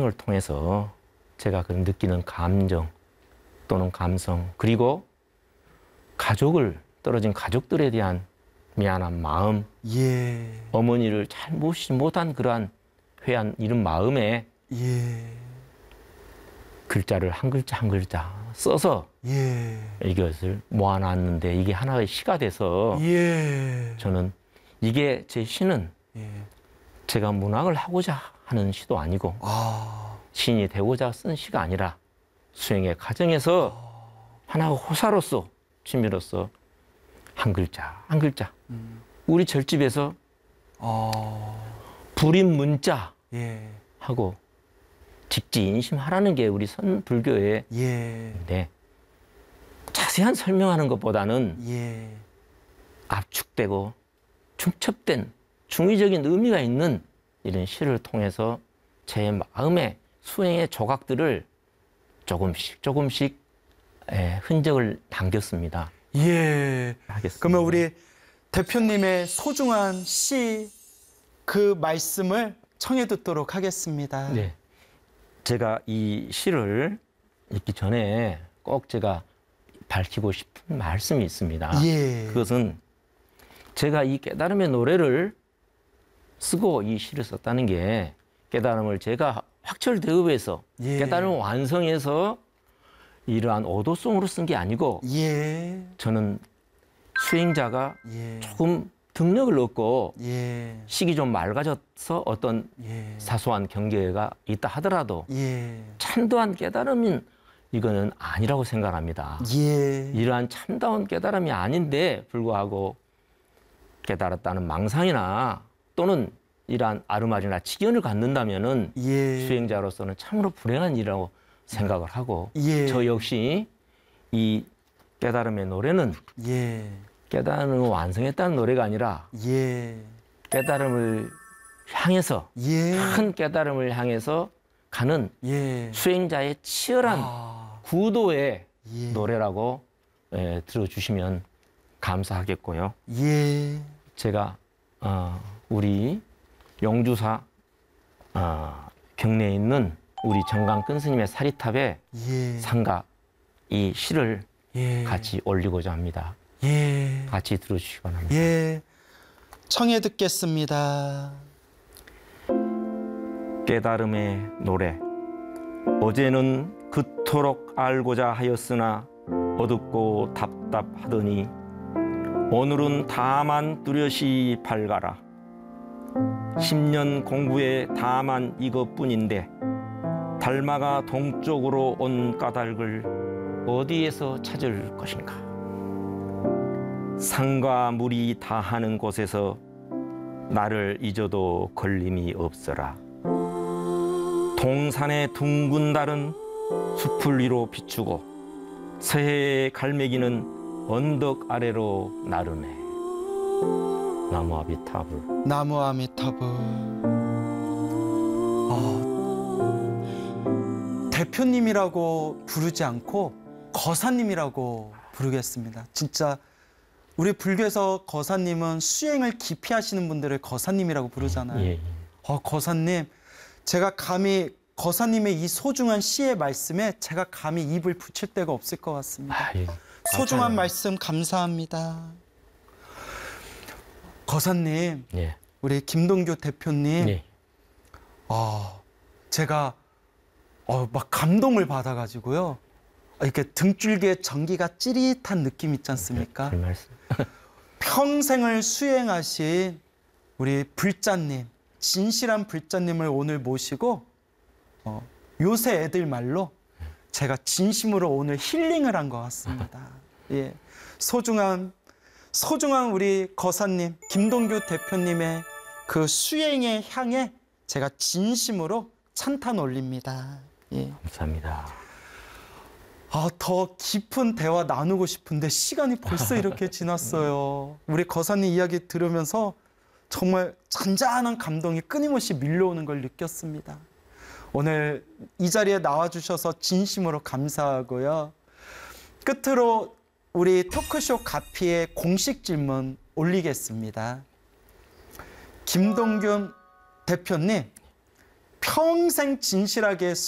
수행을 통해서 제가 그 느끼는 감정 또는 감성, 그리고 떨어진 가족들에 대한 미안한 마음, 예. 어머니를 잘 모시지 못한 그러한 회한 이런 마음에 예. 글자를 한 글자 한 글자 써서 예. 이것을 모아놨는데 이게 하나의 시가 돼서 예. 저는 이게 제 시는 예. 제가 문학을 하고자 하는 시도 아니고 시인이 되고자 쓴 시가 아니라 수행의 과정에서 하나의 호사로서 취미로서 한 글자 한 글자 우리 절집에서 불임 문자 예. 하고 직지인심하라는 게 우리 선불교의 예. 네. 자세한 설명하는 것보다는 예. 압축되고 중첩된 중의적인 의미가 있는 이런 시를 통해서 제 마음의 수행의 조각들을 조금씩 흔적을 남겼습니다. 예. 하겠습니다. 그러면 우리 대표님의 소중한 시 그 말씀을 청해 듣도록 하겠습니다. 네. 제가 이 시를 읽기 전에 꼭 제가 밝히고 싶은 말씀이 있습니다. 예. 그것은 제가 이 깨달음의 노래를 쓰고 이 시를 썼다는 게 깨달음을 제가 확철대업해서 예. 깨달음을 완성해서 이러한 오도송으로 쓴 게 아니고 예. 저는 수행자가 예. 조금 등력을 얻고 예. 식이 좀 맑아져서 어떤 예. 사소한 경계가 있다 하더라도 예. 참도한 깨달음은 이거는 아니라고 생각합니다. 예. 이러한 참다운 깨달음이 아닌데 불구하고 깨달았다는 망상이나 또는 이러한 아르마리나 직견을 갖는다면은 예. 수행자로서는 참으로 불행한 일이라고 생각을 하고 예. 저 역시 이 깨달음의 노래는 예. 깨달음을 완성했다는 노래가 아니라 예. 깨달음을 향해서 예. 큰 깨달음을 향해서 가는 예. 수행자의 치열한 구도의 예. 노래라고 들어주시면 감사하겠고요. 예. 제가 우리 용주사 경내에 있는 우리 정강근 스님의 사리탑에 예. 상가 이 시를 예. 같이 올리고자 합니다. 예. 같이 들어주시기 바랍니다. 예. 청해 듣겠습니다. 깨달음의 노래. 어제는 그토록 알고자 하였으나 어둡고 답답하더니 오늘은 다만 뚜렷이 밝아라. 10년 공부에 다만 이것뿐인데 달마가 동쪽으로 온 까닭을 어디에서 찾을 것인가. 산과 물이 다하는 곳에서 나를 잊어도 걸림이 없어라. 동산의 둥근 달은 숲을 위로 비추고 서해의 갈매기는 언덕 아래로 나르네. 나무 아미타불. 나무 아미타불. 대표님이라고 부르지 않고 거사님이라고 부르겠습니다. 진짜 우리 불교에서 거사님은 수행을 깊이 하시는 분들을 거사님이라고 부르잖아요. 예. 거사님, 제가 감히 거사님의 이 소중한 시의 말씀에 제가 감히 입을 붙일 데가 없을 것 같습니다. 예. 소중한 말씀 감사합니다. 거사님, 예. 우리 김동규 대표님, 예. 제가 막 감동을 받아가지고요. 이렇게 등줄기에 전기가 찌릿한 느낌 있지 않습니까? 그 말씀. 평생을 수행하신 우리 불자님, 진실한 불자님을 오늘 모시고 요새 애들 말로 제가 진심으로 오늘 힐링을 한 것 같습니다. 예, 소중한 우리 거사님, 김동규 대표님의 그 수행의 향에 제가 진심으로 찬탄 올립니다. 예. 감사합니다. 더 깊은 대화 나누고 싶은데 시간이 벌써 이렇게 지났어요. 우리 거사님 이야기 들으면서 정말 잔잔한 감동이 끊임없이 밀려오는 걸 느꼈습니다. 오늘 이 자리에 나와주셔서 진심으로 감사하고요. 끝으로 우리 토크쇼 가피의 공식 질문 올리겠습니다. 김동균 대표님, 평생 진실하게